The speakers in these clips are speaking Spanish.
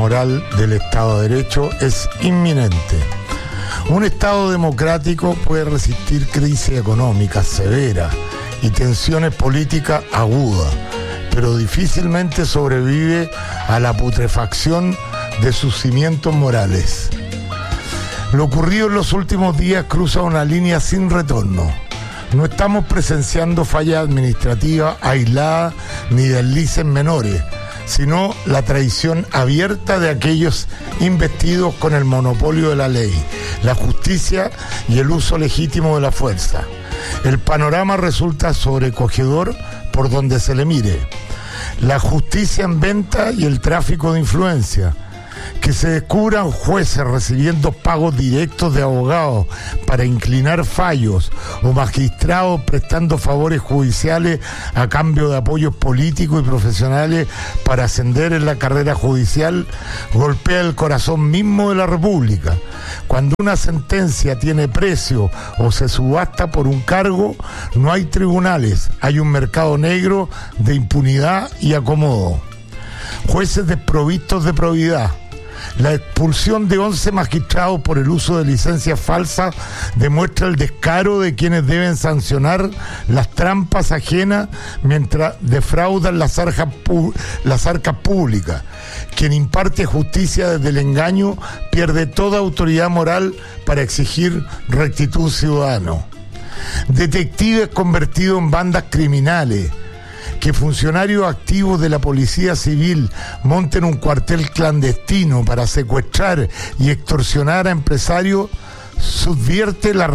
moral del Estado de Derecho es inminente. Un Estado democrático puede resistir crisis económicas severas y tensiones políticas agudas, pero difícilmente sobrevive a la putrefacción de sus cimientos morales. Lo ocurrido en los últimos días cruza una línea sin retorno. No estamos presenciando fallas administrativas aisladas ni deslices menores, sino la traición abierta de aquellos investidos con el monopolio de la ley, la justicia y el uso legítimo de la fuerza. El panorama resulta sobrecogedor por donde se le mire. La justicia en venta y el tráfico de influencia. Que se descubran jueces recibiendo pagos directos de abogados para inclinar fallos o magistrados prestando favores judiciales a cambio de apoyos políticos y profesionales para ascender en la carrera judicial, golpea el corazón mismo de la República. Cuando una sentencia tiene precio o se subasta por un cargo, no hay tribunales, hay un mercado negro de impunidad y acomodo. Jueces desprovistos de probidad. La expulsión de 11 magistrados por el uso de licencias falsas demuestra el descaro de quienes deben sancionar las trampas ajenas mientras defraudan las arcas públicas. Quien imparte justicia desde el engaño pierde toda autoridad moral para exigir rectitud ciudadana. Detectives convertidos en bandas criminales. Que funcionarios activos de la Policía Civil monten un cuartel clandestino para secuestrar y extorsionar a empresarios subvierte de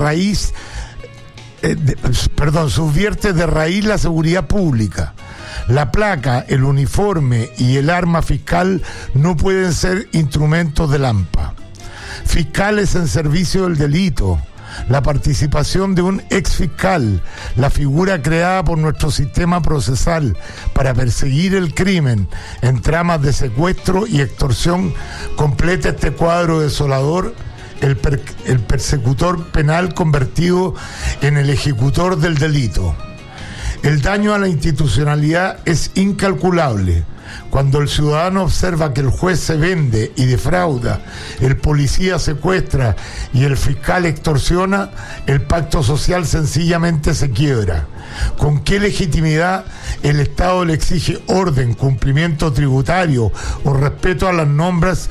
raíz la seguridad pública. La placa, el uniforme y el arma fiscal no pueden ser instrumentos de AMPA. Fiscales en servicio del delito. La participación de un exfiscal, la figura creada por nuestro sistema procesal para perseguir el crimen en tramas de secuestro y extorsión, completa este cuadro desolador. El persecutor penal convertido en el ejecutor del delito. El daño a la institucionalidad es incalculable. Cuando el ciudadano observa que el juez se vende y defrauda, el policía secuestra y el fiscal extorsiona, el pacto social sencillamente se quiebra. ¿Con qué legitimidad el Estado le exige orden, cumplimiento tributario o respeto a las normas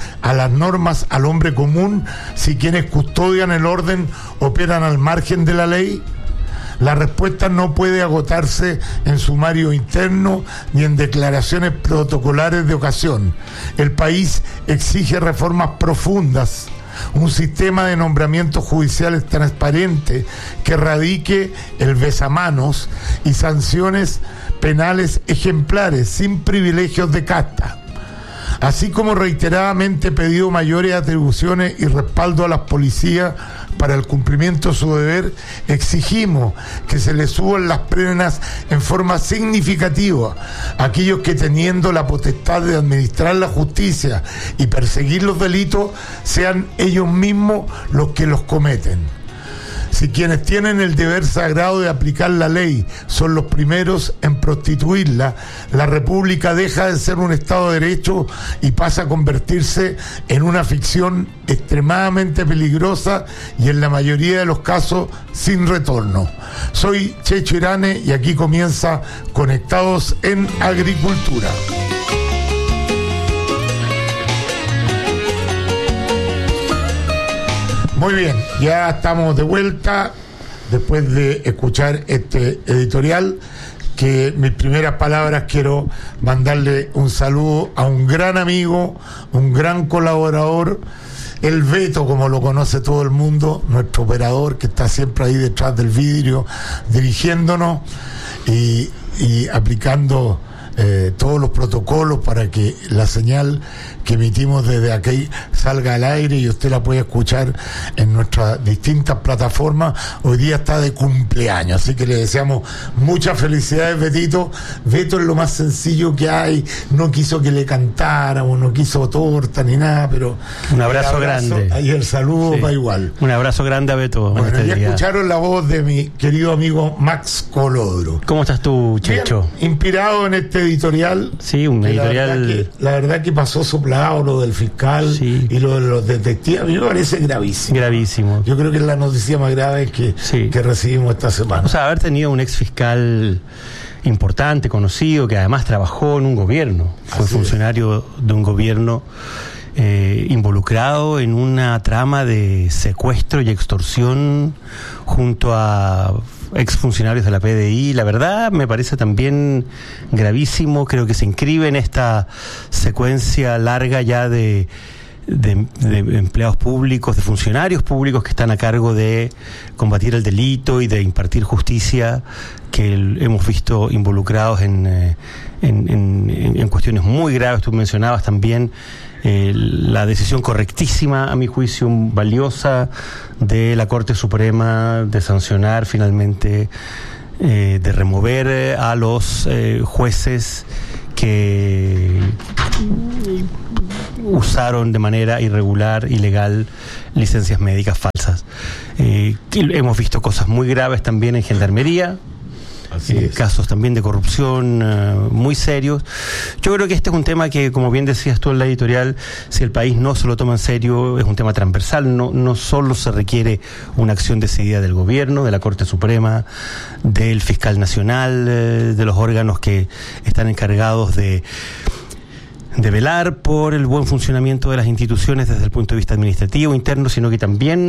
al hombre común si quienes custodian el orden operan al margen de la ley? La respuesta no puede agotarse en sumario interno ni en declaraciones protocolares de ocasión. El país exige reformas profundas, un sistema de nombramientos judiciales transparente que erradique el besamanos y sanciones penales ejemplares sin privilegios de casta. Así como reiteradamente he pedido mayores atribuciones y respaldo a las policías para el cumplimiento de su deber, exigimos que se les suban las penas en forma significativa a aquellos que, teniendo la potestad de administrar la justicia y perseguir los delitos, sean ellos mismos los que los cometen. Si quienes tienen el deber sagrado de aplicar la ley son los primeros en prostituirla, la República deja de ser un Estado de Derecho y pasa a convertirse en una ficción extremadamente peligrosa y en la mayoría de los casos sin retorno. Soy Checho Irane y aquí comienza Conectados en Agricultura. Muy bien, ya estamos de vuelta después de escuchar este editorial, que mis primeras palabras quiero mandarle un saludo a un gran amigo, un gran colaborador, el Beto, como lo conoce todo el mundo, nuestro operador que está siempre ahí detrás del vidrio dirigiéndonos y aplicando todos los protocolos para que la señal que emitimos desde aquí salga al aire y usted la puede escuchar en nuestras distintas plataformas. Hoy día está de cumpleaños, así que le deseamos muchas felicidades, Betito. Beto es lo más sencillo que hay, no quiso que le cantáramos, no quiso torta ni nada, pero un abrazo grande. Y el saludo va igual. Un abrazo grande a Beto. Bueno, ya escucharon la voz de mi querido amigo Max Colodro. ¿Cómo estás tú, Checho? Bien, inspirado en este editorial. Sí, un editorial. La verdad que pasó soplado lo del fiscal, sí, y lo de los detectives. A mí me parece gravísimo. Gravísimo. Yo creo que es la noticia más grave que recibimos esta semana. O sea, haber tenido un ex fiscal importante, conocido, que además trabajó en un gobierno, fue funcionario de un gobierno, involucrado en una trama de secuestro y extorsión junto a exfuncionarios de la PDI. La verdad me parece también gravísimo. Creo que se inscribe en esta secuencia larga ya de empleados públicos, de funcionarios públicos que están a cargo de combatir el delito y de impartir justicia, que hemos visto involucrados en cuestiones muy graves. Tú mencionabas también la decisión correctísima, a mi juicio valiosa, de la Corte Suprema de sancionar finalmente, de remover a los jueces que usaron de manera irregular, ilegal, licencias médicas falsas. Hemos visto cosas muy graves también en Gendarmería. Casos también de corrupción muy serios. Yo creo que este es un tema que, como bien decías tú en la editorial, si el país no se lo toma en serio, es un tema transversal. No solo se requiere una acción decidida del gobierno, de la Corte Suprema, del fiscal nacional, de los órganos que están encargados de velar por el buen funcionamiento de las instituciones desde el punto de vista administrativo interno, sino que también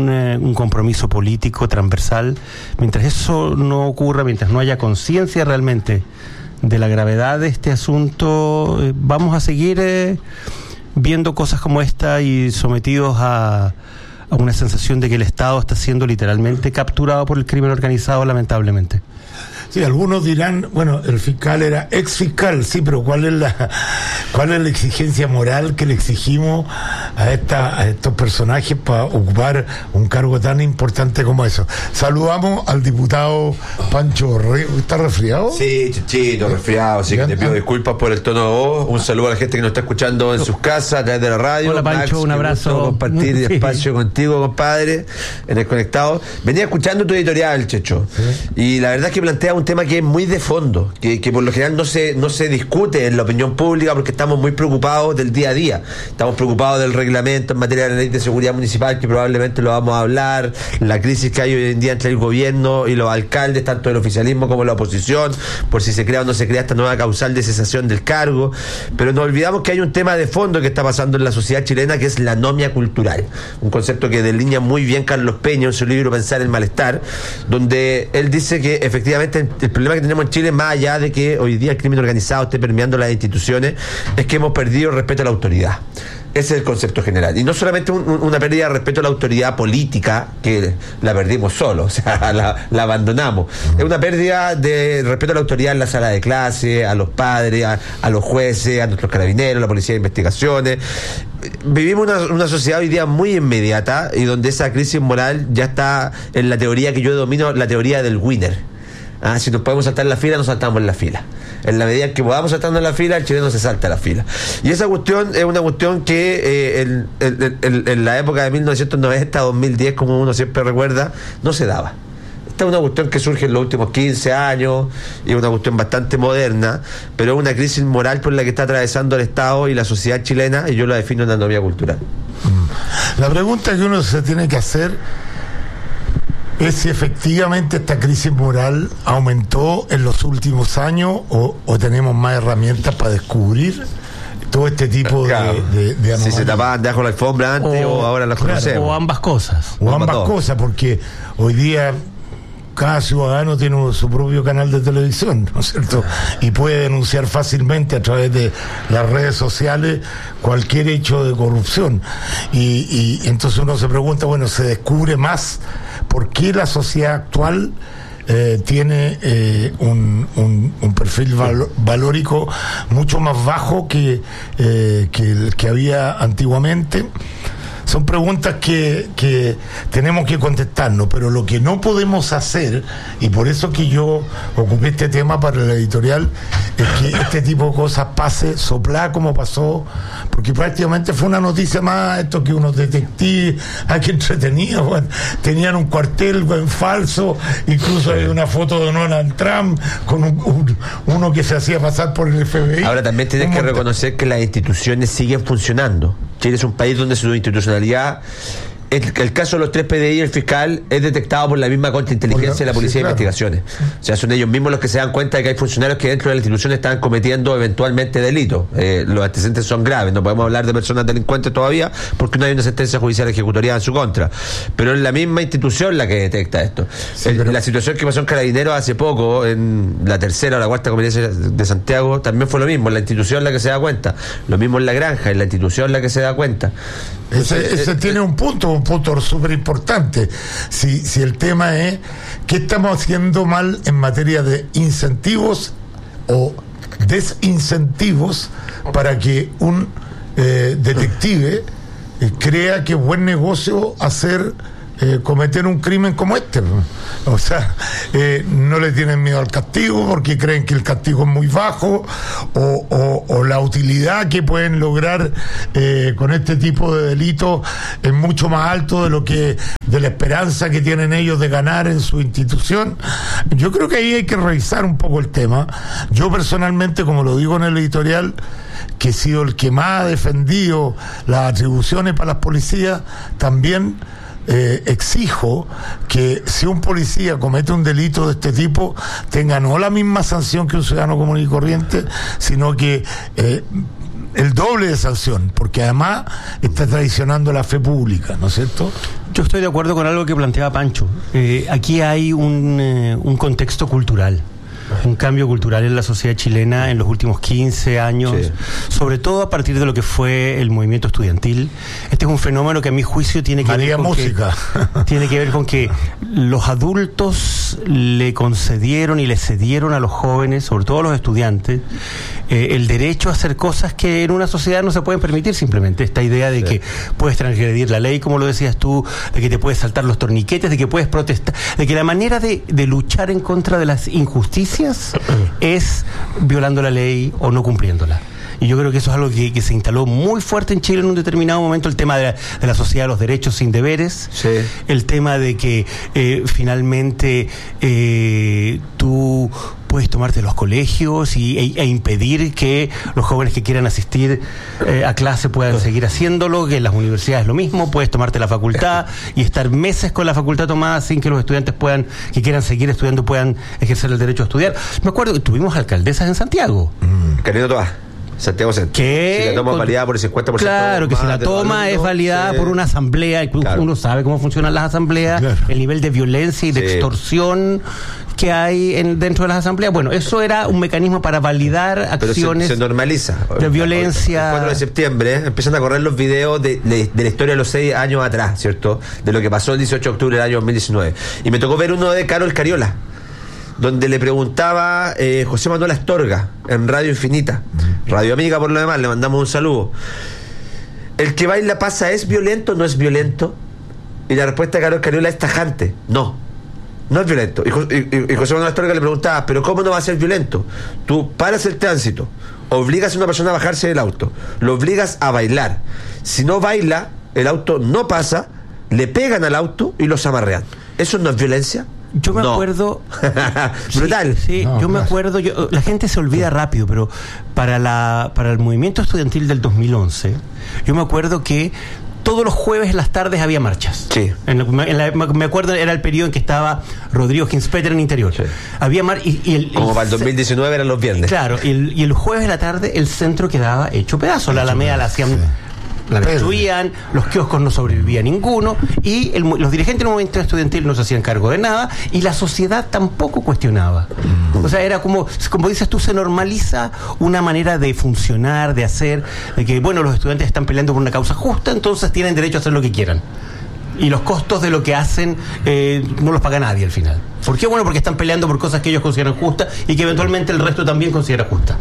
un compromiso político transversal. Mientras eso no ocurra, mientras no haya conciencia realmente de la gravedad de este asunto, vamos a seguir viendo cosas como esta y sometidos a una sensación de que el Estado está siendo literalmente capturado por el crimen organizado, lamentablemente. Sí, algunos dirán, bueno, el fiscal era ex fiscal, sí, pero ¿cuál es la exigencia moral que le exigimos a estos personajes para ocupar un cargo tan importante como eso? Saludamos al diputado Pancho Rey. ¿Está resfriado? Sí, Chichito, resfriado, así que te pido disculpas por el tono de voz. Un saludo a la gente que nos está escuchando en sus casas, a través de la radio. Hola Pancho, Max, un abrazo. Compartir espacio contigo, compadre, en el Conectado. Venía escuchando tu editorial, Checho, y la verdad es que plantea un tema que es muy de fondo, que por lo general no se discute en la opinión pública, porque estamos muy preocupados del día a día. Estamos preocupados del reglamento en materia de la ley de seguridad municipal, que probablemente lo vamos a hablar, la crisis que hay hoy en día entre el gobierno y los alcaldes, tanto del oficialismo como la oposición, por si se crea o no se crea esta nueva causal de cesación del cargo. Pero nos olvidamos que hay un tema de fondo que está pasando en la sociedad chilena, que es la anomia cultural, un concepto que delinea muy bien Carlos Peña en su libro Pensar el Malestar, donde él dice que efectivamente el problema que tenemos en Chile, más allá de que hoy día el crimen organizado esté permeando las instituciones, es que hemos perdido el respeto a la autoridad. Ese es el concepto general. Y no solamente una pérdida de respeto a la autoridad política, que la perdimos solo, o sea, la abandonamos. Es una pérdida de respeto a la autoridad en la sala de clase, a los padres, a los jueces, a nuestros carabineros, a la policía de investigaciones. Vivimos una sociedad hoy día muy inmediata, y donde esa crisis moral ya está en la teoría que yo domino, la teoría del winner. Si nos podemos saltar en la fila, nos saltamos en la fila. En la medida que podamos saltarnos en la fila, el chileno se salta en la fila. Y esa cuestión es una cuestión que en la época de 1990, 2010, como uno siempre recuerda, no se daba. Esta es una cuestión que surge en los últimos 15 años, y es una cuestión bastante moderna, pero es una crisis moral por la que está atravesando el Estado y la sociedad chilena, y yo la defino en anomia cultural. La pregunta que uno se tiene que hacer es si efectivamente esta crisis moral aumentó en los últimos años, o tenemos más herramientas para descubrir todo este tipo de anomalias. Si se tapaban debajo de la alfombra antes, o ahora las conocemos. O ambas cosas. O ambas cosas, porque hoy día cada ciudadano tiene su propio canal de televisión, ¿no es cierto? Y puede denunciar fácilmente a través de las redes sociales cualquier hecho de corrupción. Y entonces uno se pregunta, bueno, se descubre más por qué la sociedad actual tiene un perfil valórico mucho más bajo que el que había antiguamente. Son preguntas que tenemos que contestarnos, pero lo que no podemos hacer, y por eso que yo ocupé este tema para la editorial, es que este tipo de cosas pase soplá como pasó, porque prácticamente fue una noticia más, esto que unos detectives, que entretenidos, bueno, tenían un cuartel falso, incluso hay una foto de Donald Trump con uno que se hacía pasar por el FBI. Ahora también tienes que reconocer que las instituciones siguen funcionando. Chile es un país donde su institucionalidad, el caso de los 3 PDI y el fiscal es detectado por la misma contrainteligencia de la Policía de Investigaciones. O sea, son ellos mismos los que se dan cuenta de que hay funcionarios que dentro de la institución están cometiendo eventualmente delitos. Los antecedentes son graves, no podemos hablar de personas delincuentes todavía porque no hay una sentencia judicial ejecutoria en su contra. Pero es la misma institución la que detecta esto. La situación que pasó en Carabineros hace poco, en la 3ª o la 4ª comisaría de Santiago, también fue lo mismo, la institución la que se da cuenta. Lo mismo en La Granja, es la institución la que se da cuenta. Ese tiene un punto súper importante. Si el tema es ¿qué estamos haciendo mal en materia de incentivos o desincentivos para que un detective crea que es buen negocio cometer un crimen como este? O sea, no le tienen miedo al castigo porque creen que el castigo es muy bajo, o la utilidad que pueden lograr con este tipo de delitos es mucho más alto de la esperanza que tienen ellos de ganar en su institución. Yo creo que ahí hay que revisar un poco el tema. Yo personalmente, como lo digo en el editorial, que he sido el que más ha defendido las atribuciones para las policías, también exijo que si un policía comete un delito de este tipo tenga no la misma sanción que un ciudadano común y corriente, sino que el doble de sanción, porque además está traicionando la fe pública, ¿no es cierto? Yo estoy de acuerdo con algo que planteaba Pancho. Aquí hay un contexto cultural, un cambio cultural en la sociedad chilena en los últimos 15 años, sí, sobre todo a partir de lo que fue el movimiento estudiantil. Este es un fenómeno que a mi juicio tiene que ver con que los adultos le concedieron y le cedieron a los jóvenes, sobre todo a los estudiantes, el derecho a hacer cosas que en una sociedad no se pueden permitir simplemente. Esta idea de que puedes transgredir la ley, como lo decías tú, de que te puedes saltar los torniquetes, de que puedes protestar, de que la manera de luchar en contra de las injusticias es violando la ley o no cumpliéndola. Y yo creo que eso es algo que se instaló muy fuerte en Chile en un determinado momento, el tema de la sociedad de los derechos sin deberes, sí, el tema de que finalmente tú puedes tomarte los colegios e impedir que los jóvenes que quieran asistir a clase puedan seguir haciéndolo, que en las universidades lo mismo, puedes tomarte la facultad y estar meses con la facultad tomada sin que los estudiantes que quieran seguir estudiando puedan ejercer el derecho a estudiar. Me acuerdo que tuvimos alcaldesas en Santiago. Querido Toa. Santiago Centro. Que si la toma es validada por el 50%. Claro, que si la toma es validada por una asamblea, claro, uno sabe cómo funcionan las asambleas, claro, el nivel de violencia y de extorsión que hay dentro de las asambleas. Bueno, eso era un mecanismo para validar acciones. Se normaliza. De violencia. El 4 de septiembre empiezan a correr los videos de la historia de los 6 años atrás, ¿cierto? De lo que pasó el 18 de octubre del año 2019. Y me tocó ver uno de Carol Cariola, donde le preguntaba José Manuel Astorga en Radio Infinita, Radio Amiga por lo demás, le mandamos un saludo. ¿El que baila pasa es violento o no es violento? Y la respuesta de Carol Cariola es tajante: no es violento. Y José Manuel Astorga le preguntaba: ¿pero cómo no va a ser violento? Tú paras el tránsito, obligas a una persona a bajarse del auto, lo obligas a bailar. Si no baila, el auto no pasa, le pegan al auto y los amarrean. ¿Eso no es violencia? Yo me acuerdo. Brutal. Sí, yo me acuerdo. La gente se olvida rápido, pero para el movimiento estudiantil del 2011, yo me acuerdo que todos los jueves en las tardes había marchas. Sí. Me acuerdo, era el periodo en que estaba Rodrigo Ginspeter en Interior. Sí. Había como para el 2019 eran los viernes. Claro, y el jueves en la tarde el centro quedaba hecho pedazo. La Alameda la hacían. La destruían, los kioscos no sobrevivía ninguno, y los dirigentes del movimiento estudiantil no se hacían cargo de nada, y la sociedad tampoco cuestionaba. O sea, era como dices tú, se normaliza una manera de funcionar, de hacer, de que, bueno, los estudiantes están peleando por una causa justa, entonces tienen derecho a hacer lo que quieran. Y los costos de lo que hacen no los paga nadie al final. ¿Por qué? Bueno, porque están peleando por cosas que ellos consideran justas y que eventualmente el resto también considera justas.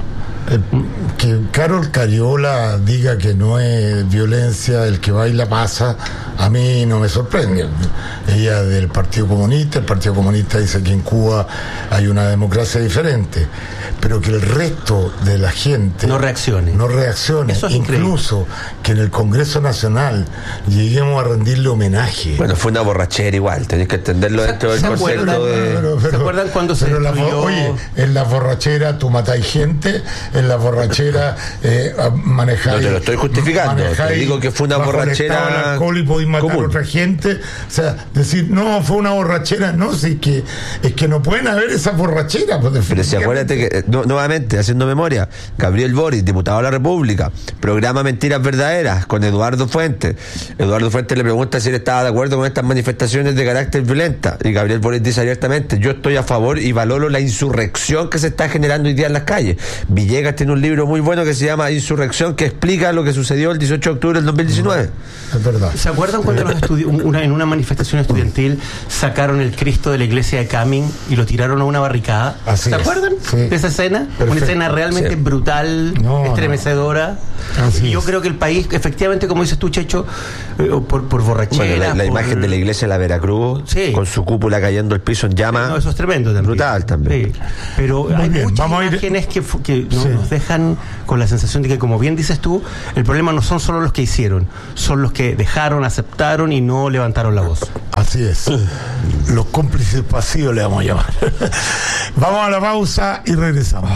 Que Carol Cariola diga que no es violencia, el que baila pasa, a mí no me sorprende. Ella del Partido Comunista, el Partido Comunista dice que en Cuba hay una democracia diferente, pero que el resto de la gente no reaccione, eso es incluso increíble. Que en el Congreso Nacional lleguemos a rendirle homenaje. Bueno, fue una borrachera igual, tenés que entenderlo dentro del concepto de... ¿Se acuerdan cuando se destruyó? Oye, en la borrachera tú matáis gente, en la borrachera manejáis... No te lo estoy justificando, te digo que fue una borrachera el alcohol y podéis matar a otra gente. O sea, decir, no, fue una borrachera, no, sí, es que no pueden haber esas borracheras. Pues, pero si acuérdate que, nuevamente, haciendo memoria, Gabriel Boric, diputado de la República, programa Mentiras Verdaderas con Eduardo Fuentes. Eduardo Fuentes le pregunta si él estaba de acuerdo con estas manifestaciones de carácter violenta, y Gabriel Boric dice abiertamente: yo estoy a favor y valoro la insurrección que se está generando hoy día en las calles. Villegas tiene un libro muy bueno que se llama Insurrección, que explica lo que sucedió el 18 de octubre del 2019. Es verdad. ¿Se acuerdan cuando en una manifestación estudiantil sacaron el Cristo de la iglesia de Cumming y lo tiraron a una barricada? Así ¿Se acuerdan de esa escena? Perfecto. Una escena realmente brutal, estremecedora. Y yo creo que el país, efectivamente, como dices tú, Checho, por borrachera. Bueno, la imagen de la iglesia de la Veracruz, con su cúpula cayendo al piso en llamas. No, eso es tremendo también. Brutal también. Sí. Pero hay muchas imágenes que nos dejan con la sensación de que, como bien dices tú, el problema no son solo los que hicieron, son los que dejaron, aceptaron y no levantaron la voz. Así es. Los cómplices pasivos le vamos a llamar. Vamos a la pausa y regresamos.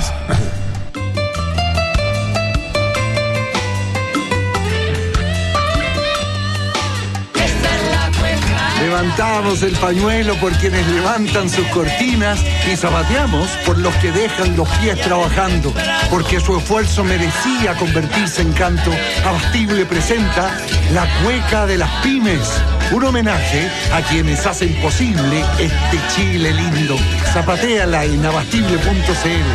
Levantamos el pañuelo por quienes levantan sus cortinas y zapateamos por los que dejan los pies trabajando, porque su esfuerzo merecía convertirse en canto. Abastible presenta La Cueca de las Pymes, un homenaje a quienes hacen posible este Chile lindo. Zapatéala en abastible.cl.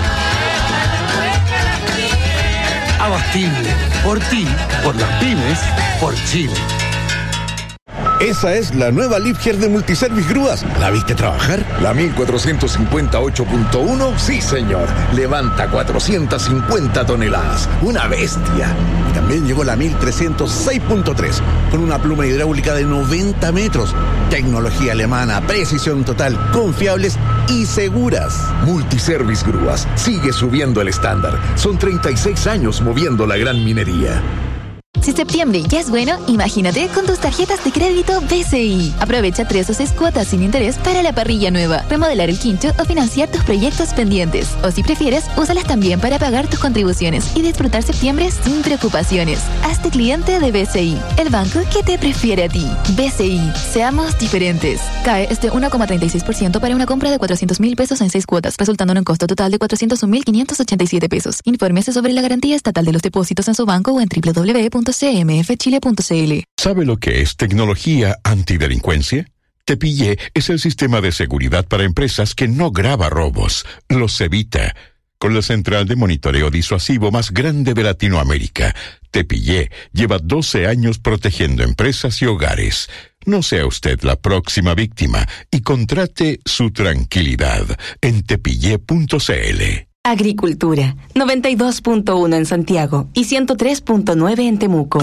Abastible, por ti, por las pymes, por Chile. Esa es la nueva Liebherr de Multiservice Grúas. ¿La viste trabajar? La 1458.1, sí señor. Levanta 450 toneladas. Una bestia. Y también llegó la 1306.3, con una pluma hidráulica de 90 metros. Tecnología alemana, precisión total, confiables y seguras. Multiservice Grúas sigue subiendo el estándar. Son 36 años moviendo la gran minería. Si septiembre ya es bueno, imagínate con tus tarjetas de crédito BCI. Aprovecha 3 o 6 cuotas sin interés para la parrilla nueva, remodelar el quincho o financiar tus proyectos pendientes. O si prefieres, úsalas también para pagar tus contribuciones y disfrutar septiembre sin preocupaciones. Hazte cliente de BCI, el banco que te prefiere a ti. BCI, seamos diferentes. CAE es de 1,36% para una compra de 400,000 pesos en 6 cuotas, resultando en un costo total de 401,587 pesos. Infórmese sobre la garantía estatal de los depósitos en su banco o en www.cmfchile.cl. ¿Sabe lo que es tecnología antidelincuencia? Tepillé es el sistema de seguridad para empresas que no graba robos, los evita. Con la central de monitoreo disuasivo más grande de Latinoamérica, Tepillé lleva 12 años protegiendo empresas y hogares. No sea usted la próxima víctima y contrate su tranquilidad en tepillé.cl. Agricultura, 92.1 en Santiago y 103.9 en Temuco.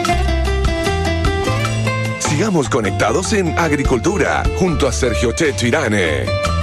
Sigamos conectados en Agricultura, junto a Sergio Checho Irane.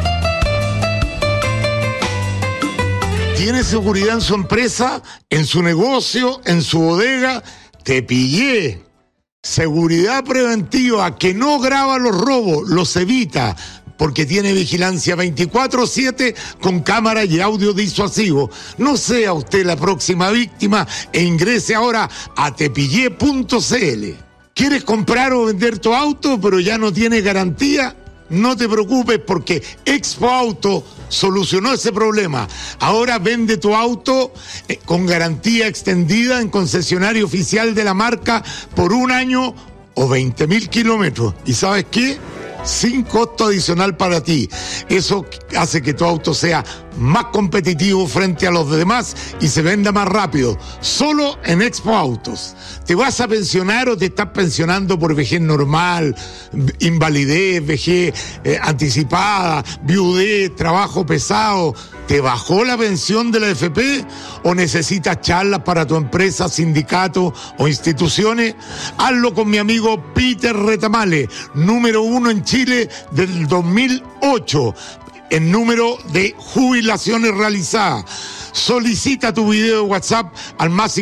¿Tiene seguridad en su empresa, en su negocio, en su bodega? Tepillé. Seguridad preventiva que no graba los robos, los evita, porque tiene vigilancia 24/7 con cámara y audio disuasivo. No sea usted la próxima víctima e ingrese ahora a tepillé.cl. ¿Quieres comprar o vender tu auto pero ya no tiene garantía? No te preocupes, porque Expo Auto solucionó ese problema. Ahora vende tu auto con garantía extendida en concesionario oficial de la marca por 1 año o 20,000 kilómetros. ¿Y sabes qué? Sin costo adicional para ti. Eso hace que tu auto sea más competitivo frente a los demás y se venda más rápido. Solo en Expo Autos. ¿Te vas a pensionar o te estás pensionando por vejez normal, invalidez, vejez anticipada, viudez, trabajo pesado? ¿Te bajó la pensión de la AFP o necesitas charlas para tu empresa, sindicato o instituciones? Hazlo con mi amigo Peter Retamale, número 1 en Chile del 2008 en número de jubilaciones realizadas. Solicita tu video de WhatsApp al más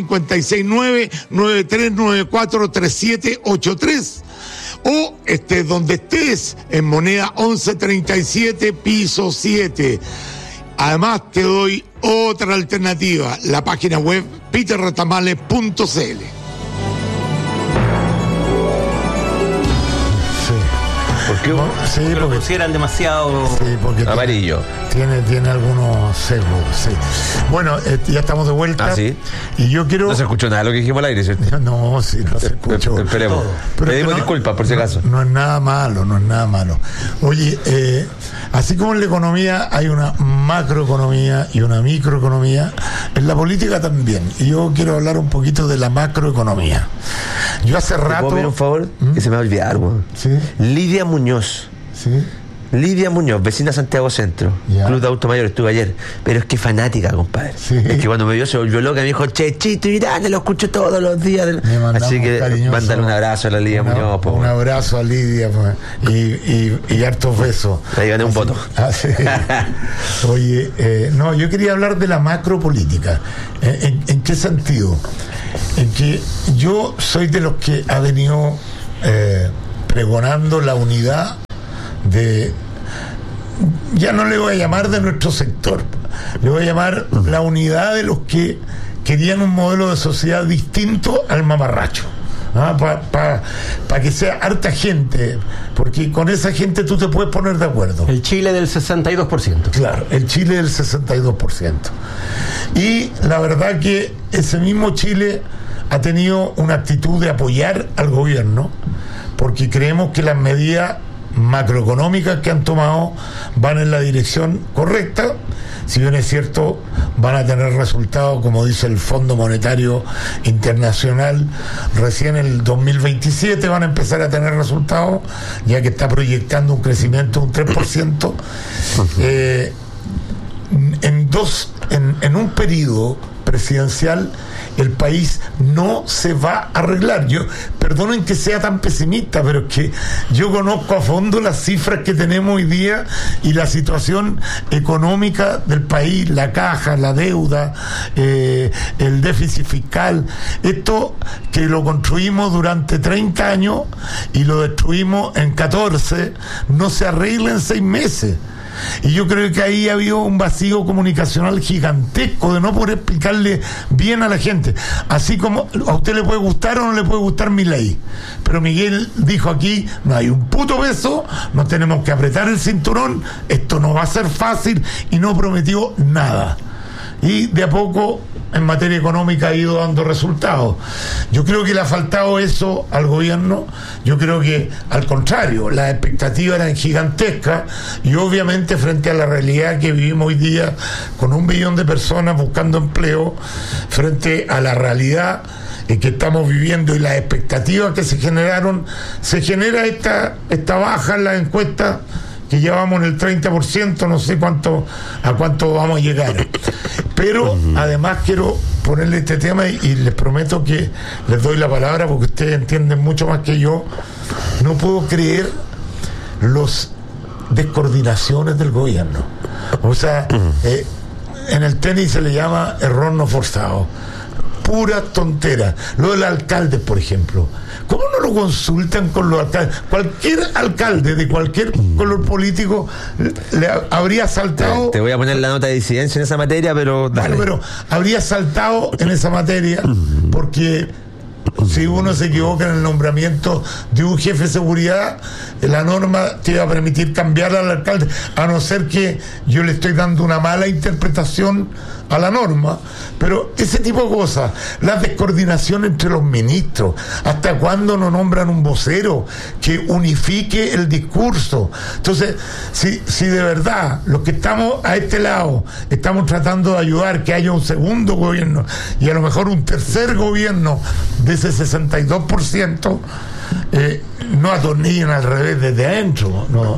569-9394-3783 o estés donde estés, en moneda 1137, piso 7. Además te doy otra alternativa, la página web peterretamale.cl. ¿Por qué? Sí, porque lo consideran demasiado amarillo. Tiene algunos sesgos, sí. Bueno, ya estamos de vuelta. ¿Ah, sí? Y yo quiero... No se escuchó nada de lo que dijimos al aire, ¿cierto? No, sí, no se escuchó. Esperemos. Pedimos disculpas, por si acaso. No es nada malo, no es nada malo. Oye, así como en la economía hay una macroeconomía y una microeconomía, en la política también. Y yo quiero hablar un poquito de la macroeconomía. Yo hace rato... ¿Puedo pedir un favor? Que se me va a olvidar, güey. ¿Sí? Lidia Muñoz. ¿Sí? Lidia Muñoz, vecina Santiago Centro, Ya. Club de Auto Mayor, estuve ayer. Pero es que fanática, compadre. Sí. Es que cuando me vio se volvió loca, me dijo, Chechito Irán, lo escucho todos los días. Así que mándale un abrazo a la Lidia Muñoz. Un abrazo a Lidia, pues, y hartos besos. Ahí gané un voto. Sí. Oye, no, yo quería hablar de la macropolítica. ¿En qué sentido? En que yo soy de los que ha venido pregonando la unidad de, ya no le voy a llamar de nuestro sector, le voy a llamar la unidad de los que querían un modelo de sociedad distinto al mamarracho. Para que sea harta gente, porque con esa gente tú te puedes poner de acuerdo. El Chile del 62%. Claro, el Chile del 62%. Y la verdad que ese mismo Chile ha tenido una actitud de apoyar al gobierno, porque creemos que las medidas macroeconómicas que han tomado van en la dirección correcta. Si bien es cierto, van a tener resultados, como dice el Fondo Monetario Internacional, recién en el 2027 van a empezar a tener resultados, ya que está proyectando un crecimiento de un 3%. En un periodo presidencial el país no se va a arreglar. Perdonen que sea tan pesimista, pero es que yo conozco a fondo las cifras que tenemos hoy día y la situación económica del país, la caja, la deuda, el déficit fiscal, esto que lo construimos durante 30 años y lo destruimos en 14, no se arregla en 6 meses. Y yo creo que ahí ha habido un vacío comunicacional gigantesco de no poder explicarle bien a la gente. Así como a usted le puede gustar o no le puede gustar mi ley, pero Miguel dijo aquí, no hay un puto peso, nos tenemos que apretar el cinturón, esto no va a ser fácil, y no prometió nada. Y de a poco en materia económica ha ido dando resultados. Yo creo que le ha faltado eso al gobierno. Yo creo que al contrario, las expectativas eran gigantescas, y obviamente frente a la realidad que vivimos hoy día con 1 billón de personas buscando empleo, frente a la realidad que estamos viviendo y las expectativas que se generaron, se genera esta baja en las encuestas, que ya vamos en el 30%, no sé a cuánto vamos a llegar. Pero además quiero ponerle este tema y les prometo que les doy la palabra porque ustedes entienden mucho más que yo. No puedo creer las descoordinaciones del gobierno. O sea, en el tenis se le llama error no forzado. Pura tontera. Lo del alcalde, por ejemplo. ¿Cómo no lo consultan con los alcaldes? Cualquier alcalde de cualquier color político le habría saltado. Te voy a poner la nota de disidencia en esa materia, pero dale. Bueno, pero habría saltado en esa materia porque si uno se equivoca en el nombramiento de un jefe de seguridad, la norma te iba a permitir cambiar al alcalde, a no ser que yo le estoy dando una mala interpretación a la norma. Pero ese tipo de cosas, la descoordinación entre los ministros, hasta cuándo no nombran un vocero que unifique el discurso. Entonces, si de verdad los que estamos a este lado estamos tratando de ayudar que haya un segundo gobierno y a lo mejor un tercer gobierno de ese 62%, no atornillen al revés desde adentro, no.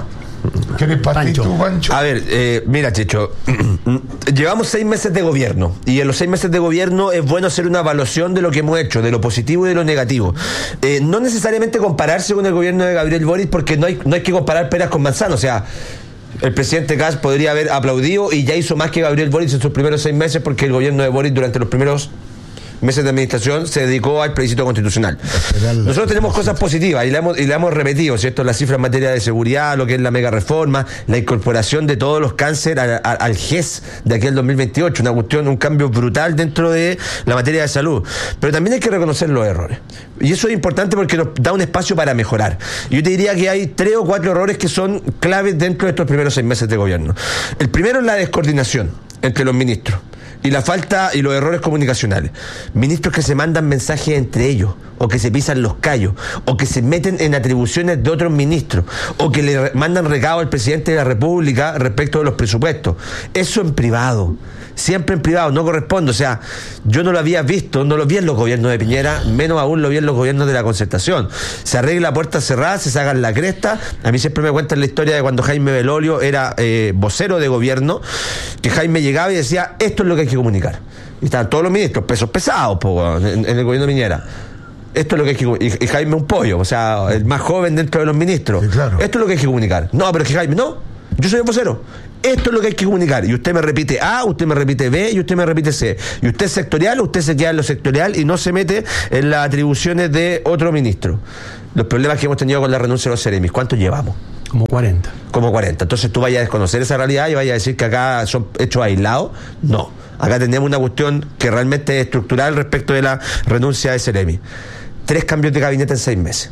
¿Quieres partir tú, Pancho? A ver, mira, Checho, llevamos 6 meses de gobierno y en los 6 meses de gobierno es bueno hacer una evaluación de lo que hemos hecho, de lo positivo y de lo negativo. No necesariamente compararse con el gobierno de Gabriel Boric, porque no hay que comparar peras con manzanas. O sea, el presidente Kast podría haber aplaudido y ya hizo más que Gabriel Boric en sus primeros 6 meses, porque el gobierno de Boric durante los primeros meses de administración se dedicó al plebiscito constitucional. Nosotros tenemos cosas positivas y la hemos repetido, ¿cierto? Las cifras en materia de seguridad, lo que es la mega reforma, la incorporación de todos los cánceres al GES de aquí al 2028, un cambio brutal dentro de la materia de salud. Pero también hay que reconocer los errores. Y eso es importante porque nos da un espacio para mejorar. Yo te diría que hay 3 o 4 errores que son claves dentro de estos primeros 6 meses de gobierno. El primero es la descoordinación entre los ministros y la falta y los errores comunicacionales. Ministros que se mandan mensajes entre ellos, o que se pisan los callos, o que se meten en atribuciones de otros ministros, o que le mandan recado al presidente de la República respecto de los presupuestos. Eso en privado, siempre en privado, no corresponde. O sea, yo no lo había visto, no lo vi en los gobiernos de Piñera, menos aún lo vi en los gobiernos de la Concertación. Se arregla a puertas cerradas, se sacan la cresta. A mí siempre me cuentan la historia de cuando Jaime Belolio era vocero de gobierno, que Jaime llegaba y decía, esto es lo que hay que comunicar. Y estaban todos los ministros, pesos pesados en el gobierno de Piñera. Esto es lo que hay que comunicar. Y Jaime un pollo, o sea, el más joven dentro de los ministros. Sí, claro. Esto es lo que hay que comunicar. No, pero es que Jaime, no, yo soy el vocero. Esto es lo que hay que comunicar. Y usted me repite A, usted me repite B y usted me repite C. Y usted es sectorial, usted se queda en lo sectorial y no se mete en las atribuciones de otro ministro. Los problemas que hemos tenido con la renuncia de los Ceremis, ¿cuántos llevamos? Como 40. Entonces tú vayas a desconocer esa realidad y vayas a decir que acá son hechos aislados. No. Acá tenemos una cuestión que realmente es estructural respecto de la renuncia de Ceremi. 3 cambios de gabinete en 6 meses.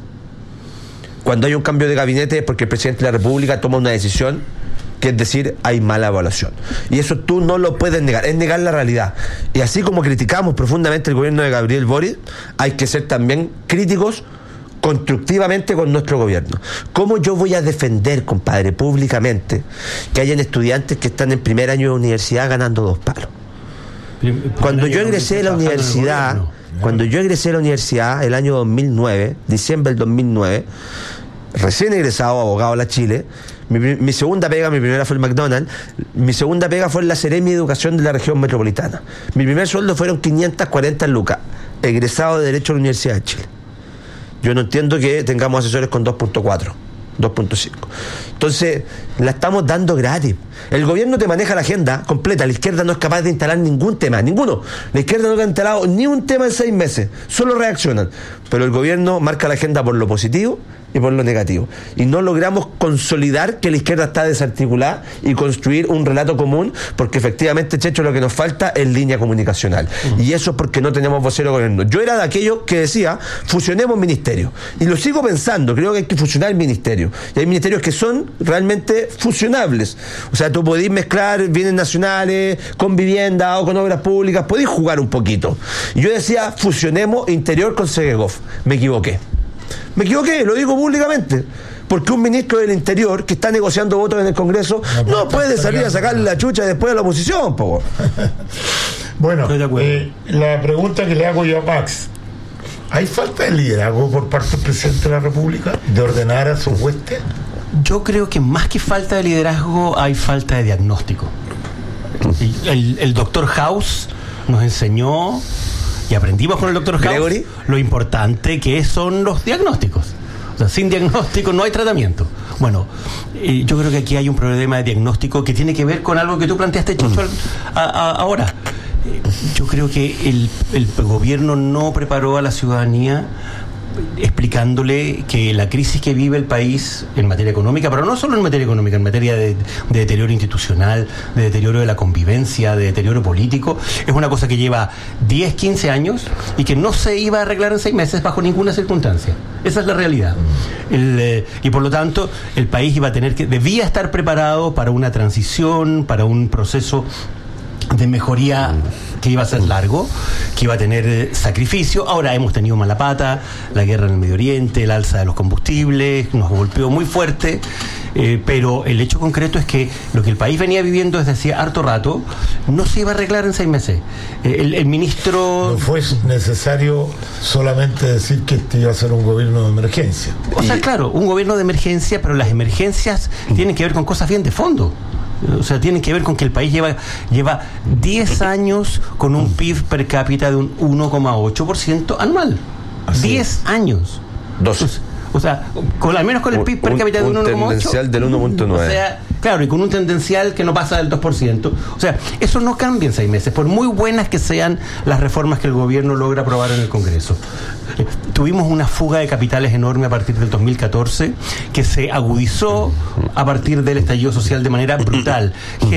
Cuando hay un cambio de gabinete es porque el presidente de la República toma una decisión, que es decir, hay mala evaluación. Y eso tú no lo puedes negar, es negar la realidad. Y así como criticamos profundamente el gobierno de Gabriel Boric, hay que ser también críticos constructivamente con nuestro gobierno. ¿Cómo yo voy a defender, compadre, públicamente que hayan estudiantes que están en primer año de universidad ganando 2 palos? Cuando yo ingresé a la universidad, el año 2009, diciembre del 2009, recién egresado, abogado a la Chile, mi segunda pega, mi primera fue el McDonald's, mi segunda pega fue en la Seremi de Educación de la región metropolitana. Mi primer sueldo fueron 540 lucas, egresado de Derecho a la Universidad de Chile. Yo no entiendo que tengamos asesores con 2.4, 2.5. Entonces, la estamos dando gratis. El gobierno te maneja la agenda completa. La izquierda no es capaz de instalar ningún tema, ninguno. La izquierda no ha instalado ni un tema en 6 meses. Solo reaccionan. Pero el gobierno marca la agenda por lo positivo y por lo negativo. Y no logramos consolidar que la izquierda está desarticulada y construir un relato común, porque efectivamente, Checho, lo que nos falta es línea comunicacional. Y eso es porque no tenemos vocero gobierno. Yo era de aquellos que decía, fusionemos ministerios. Y lo sigo pensando, creo que hay que fusionar el ministerio. Y hay ministerios que son realmente fusionables. O sea, tú podés mezclar bienes nacionales con vivienda o con obras públicas, podés jugar un poquito. Y yo decía, fusionemos Interior con Segegov. Me equivoqué, lo digo públicamente, porque un ministro del Interior que está negociando votos en el Congreso no puede salir a sacarle la chucha después a la oposición, po. Bueno, la pregunta que le hago yo a Max: ¿hay falta de liderazgo por parte del presidente de la República de ordenar a sus huestes? Yo creo que más que falta de liderazgo hay falta de diagnóstico. El doctor House nos enseñó, y aprendimos con el doctor House, Gregory, lo importante que son los diagnósticos. O sea, sin diagnóstico no hay tratamiento. Bueno, yo creo que aquí hay un problema de diagnóstico que tiene que ver con algo que tú planteaste, Chicho, ahora. Yo creo que el gobierno no preparó a la ciudadanía explicándole que la crisis que vive el país en materia económica, pero no solo en materia económica, en materia de deterioro institucional, de deterioro de la convivencia, de deterioro político, es una cosa que lleva 10, 15 años y que no se iba a arreglar en 6 meses bajo ninguna circunstancia. Esa es la realidad. Y por lo tanto, el país debía estar preparado para una transición, para un proceso de mejoría que iba a ser largo, que iba a tener sacrificio. Ahora hemos tenido mala pata, la guerra en el Medio Oriente, el alza de los combustibles, nos golpeó muy fuerte, Pero el hecho concreto es que lo que el país venía viviendo desde hacía harto rato no se iba a arreglar en 6 meses. El ministro... No fue necesario solamente decir que este iba a ser un gobierno de emergencia. O sea, claro, un gobierno de emergencia, pero las emergencias tienen que ver con cosas bien de fondo. O sea, tienen que ver con que el país lleva 10 años con un PIB per cápita de un 1,8% anual. Así 10 años. 12. O sea, al menos con el PIB per cápita de un 1,8%. Un tendencial del 1,9%. O sea, claro, y con un tendencial que no pasa del 2%. O sea, eso no cambia en 6 meses, por muy buenas que sean las reformas que el gobierno logra aprobar en el Congreso. Tuvimos una fuga de capitales enorme a partir del 2014, que se agudizó a partir del estallido social de manera brutal.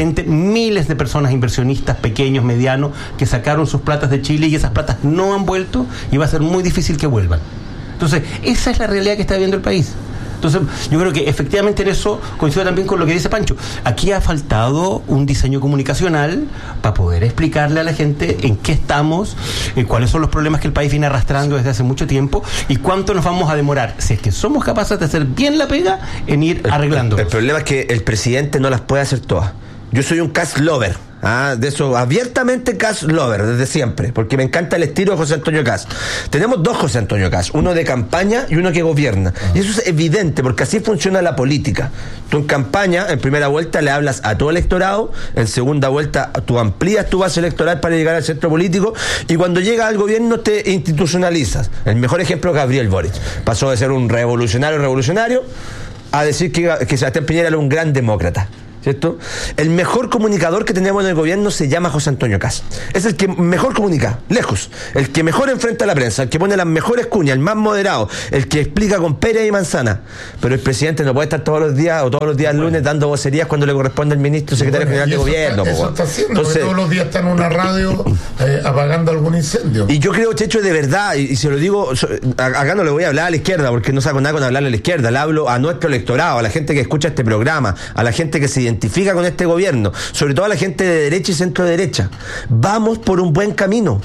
Miles de personas inversionistas, pequeños, medianos, que sacaron sus platas de Chile y esas platas no han vuelto y va a ser muy difícil que vuelvan. Entonces, esa es la realidad que está viviendo el país. Entonces, yo creo que efectivamente en eso coincido también con lo que dice Pancho. Aquí ha faltado un diseño comunicacional para poder explicarle a la gente en qué estamos, cuáles son los problemas que el país viene arrastrando desde hace mucho tiempo y cuánto nos vamos a demorar, si es que somos capaces de hacer bien la pega, en ir arreglando. El problema es que el presidente no las puede hacer todas. Yo soy un Kast lover. De eso, abiertamente Kast lover, desde siempre, porque me encanta el estilo de José Antonio Kast. Tenemos 2 José Antonio Kast, uno de campaña y uno que gobierna. Y eso es evidente, porque así funciona la política. Tú en campaña, en primera vuelta, le hablas a tu electorado, en segunda vuelta, tú amplías tu base electoral para llegar al centro político, y cuando llegas al gobierno te institucionalizas. El mejor ejemplo es Gabriel Boric. Pasó de ser un revolucionario a decir que Sebastián Piñera era un gran demócrata. ¿Cierto? El mejor comunicador que tenemos en el gobierno se llama José Antonio Kast. Es el que mejor comunica, lejos. El que mejor enfrenta a la prensa, el que pone las mejores cuñas, el más moderado, el que explica con pera y manzana. Pero el presidente no puede estar todos los días lunes dando vocerías cuando le corresponde al ministro secretario general de gobierno. Eso está haciendo, entonces, todos los días está en una radio apagando algún incendio. Y yo creo, Checho, de verdad, y se lo digo, acá no le voy a hablar a la izquierda, porque no saco nada con hablarle a la izquierda, le hablo a nuestro electorado, a la gente que escucha este programa, a la gente que se identifica con este gobierno, sobre todo a la gente de derecha y centro derecha. Vamos por un buen camino.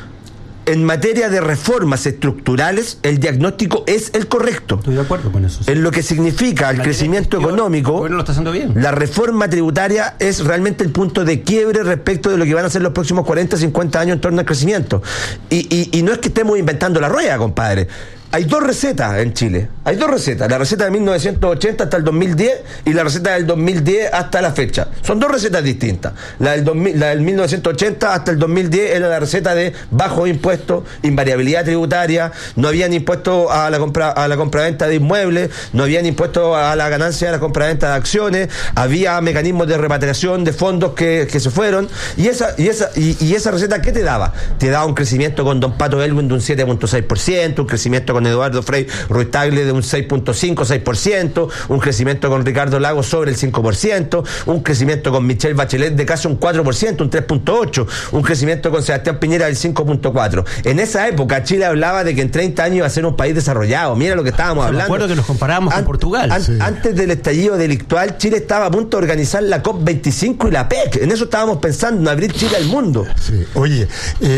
En materia de reformas estructurales, el diagnóstico es el correcto. Estoy de acuerdo con eso. Sí. En lo que significa el crecimiento económico, lo está haciendo bien. La reforma tributaria es realmente el punto de quiebre respecto de lo que van a ser los próximos 40, 50 años en torno al crecimiento. Y no es que estemos inventando la rueda, compadre. Hay 2 recetas en Chile. Hay 2 recetas. La receta de 1980 hasta el 2010 y la receta del 2010 hasta la fecha. Son 2 recetas distintas. La del 1980 hasta el 2010 era la receta de bajo impuesto, invariabilidad tributaria, no habían impuesto a la compraventa de inmuebles, no habían impuesto a la ganancia de la compraventa de acciones, había mecanismos de repatriación de fondos que se fueron. Y esa receta, ¿qué te daba? Te daba un crecimiento con Don Pato Elwin de un 7.6%, un crecimiento con Eduardo Frei Ruiz Tagle de un 6.5-6%, un crecimiento con Ricardo Lagos sobre el 5%, un crecimiento con Michelle Bachelet de casi un 4%, un 3.8%, un crecimiento con Sebastián Piñera del 5.4%. En esa época Chile hablaba de que en 30 años iba a ser un país desarrollado. Mira lo que estábamos hablando. Me acuerdo que nos comparábamos con Portugal. Antes del estallido delictual, Chile estaba a punto de organizar la COP25 y la PEC. En eso estábamos pensando, en abrir Chile al mundo. Sí. Oye,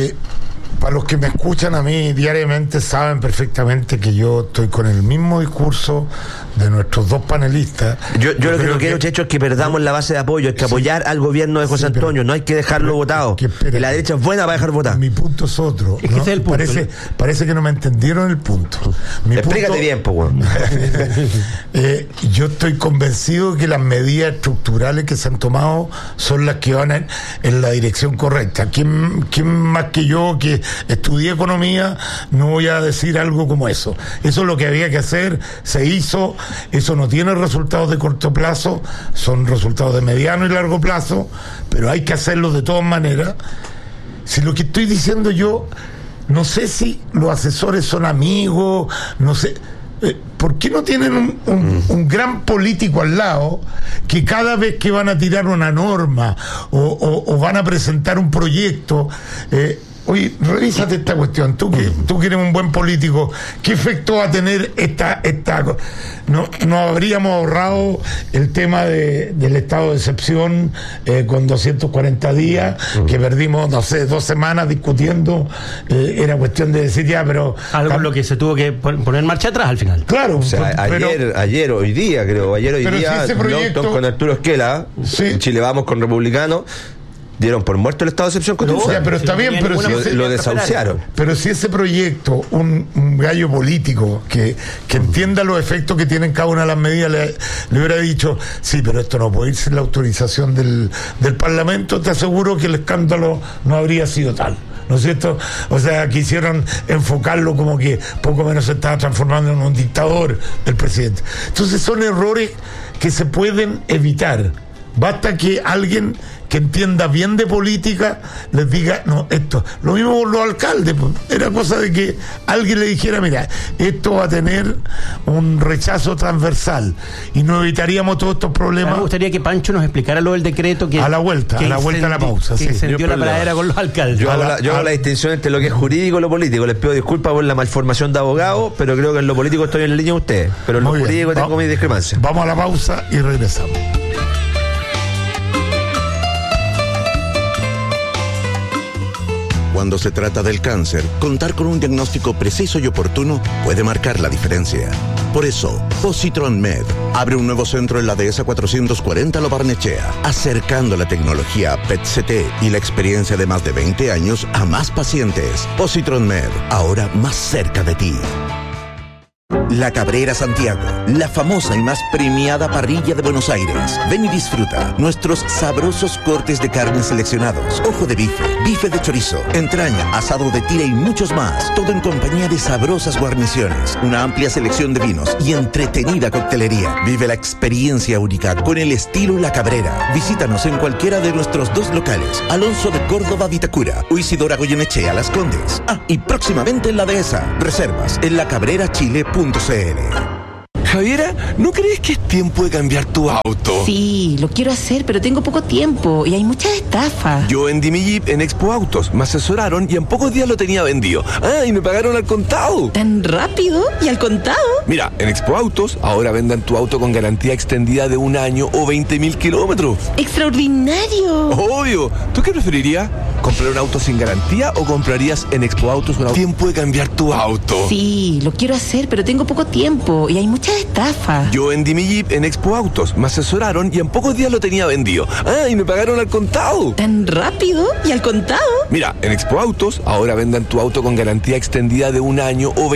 para los que me escuchan a mí diariamente saben perfectamente que yo estoy con el mismo discurso de nuestros 2 panelistas. Yo lo que no quiero, Checho, es que perdamos la base de apoyo, es que apoyar al gobierno de José Antonio, no hay que dejarlo votado. Y la derecha es buena para dejar votar. Mi punto es otro. Es que ese es el punto. Parece que no me entendieron el punto. Explícate bien, pues, bueno. Yo estoy convencido que las medidas estructurales que se han tomado son las que van en la dirección correcta. ¿Quién más que yo, que estudié economía, no voy a decir algo como eso? Eso es lo que había que hacer, se hizo. Eso no tiene resultados de corto plazo, son resultados de mediano y largo plazo, pero hay que hacerlo de todas maneras. Si lo que estoy diciendo yo, no sé si los asesores son amigos, no sé, ¿por qué no tienen un gran político al lado que cada vez que van a tirar una norma o van a presentar un proyecto, Oye, revísate esta cuestión. Tú que eres un buen político, ¿qué efecto va a tener esta no habríamos ahorrado el tema del estado de excepción con 240 días, que perdimos, no sé, 2 semanas discutiendo? Era cuestión de decir ya, pero... Algo en lo que se tuvo que poner marcha atrás al final. Claro. O sea, ayer, hoy día, si Longton con Arturo Esquela, en Chile Vamos con Republicano, dieron por muerto el estado de excepción constitucional. Pero está bien, pero si lo desahuciaron. Pero si ese proyecto, un gallo político que entienda los efectos que tienen cada una de las medidas, le hubiera dicho, sí, pero esto no puede ir sin la autorización del Parlamento, te aseguro que el escándalo no habría sido tal. ¿No es cierto? O sea, quisieron enfocarlo como que poco menos se estaba transformando en un dictador el presidente. Entonces son errores que se pueden evitar. Basta que alguien que entienda bien de política les diga, no, esto. Lo mismo con los alcaldes, pues. Era cosa de que alguien le dijera, mira, esto va a tener un rechazo transversal y nos evitaríamos todos estos problemas. Me gustaría que Pancho nos explicara lo del decreto que... A la vuelta de la pausa. Que incendió la pradera con los alcaldes. Yo hago la distinción entre lo que es jurídico y lo político. Les pido disculpas por la malformación de abogado, pero creo que en lo político estoy en la línea de ustedes. Pero en lo jurídico tengo mis discrepancias. Vamos a la pausa y regresamos. Cuando se trata del cáncer, contar con un diagnóstico preciso y oportuno puede marcar la diferencia. Por eso, Positron Med abre un nuevo centro en la Dehesa 440 Lo Barnechea, acercando la tecnología PET-CT y la experiencia de más de 20 años a más pacientes. Positron Med, ahora más cerca de ti. La Cabrera Santiago, la famosa y más premiada parrilla de Buenos Aires. Ven y disfruta nuestros sabrosos cortes de carne seleccionados, ojo de bife, bife de chorizo, entraña, asado de tira y muchos más. Todo en compañía de sabrosas guarniciones, una amplia selección de vinos y entretenida coctelería. Vive la experiencia única con el estilo La Cabrera. Visítanos en cualquiera de nuestros 2 locales, Alonso de Córdoba Vitacura o Isidora Goyenechea Las Condes. Y próximamente en la Dehesa. Reservas en lacabrerachile.cl. Javiera, ¿no crees que es tiempo de cambiar tu auto? Sí, lo quiero hacer, pero tengo poco tiempo y hay muchas estafas. Yo vendí mi Jeep en Expo Autos, me asesoraron y en pocos días lo tenía vendido. Y me pagaron al contado. ¿Tan rápido? ¿Y al contado? Mira, en Expo Autos ahora venden tu auto con garantía extendida de 1 año o 20.000 kilómetros. ¡Extraordinario! Obvio. ¿Tú qué preferirías? ¿Comprar un auto sin garantía o comprarías en Expo Autos un auto? Tiempo de cambiar tu auto. Sí, lo quiero hacer, pero tengo poco tiempo y hay muchas estafas. Yo vendí mi Jeep en Expo Autos, me asesoraron y en pocos días lo tenía vendido. Y me pagaron al contado. ¿Tan rápido? ¿Y al contado? Mira, en Expo Autos ahora venden tu auto con garantía extendida de 1 año o